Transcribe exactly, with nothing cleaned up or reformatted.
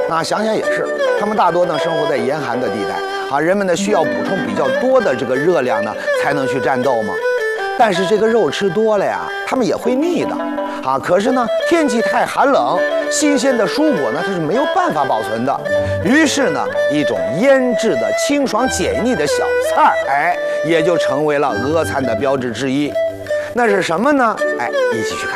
那想想也是，他们大多呢生活在严寒的地带啊，人们呢需要补充比较多的这个热量呢，才能去战斗嘛。但是这个肉吃多了呀，他们也会腻的啊。可是呢，天气太寒冷，新鲜的蔬果呢它是没有办法保存的。于是呢，一种腌制的清爽解腻的小菜，哎，也就成为了俄餐的标志之一。那是什么呢？哎，一起去看。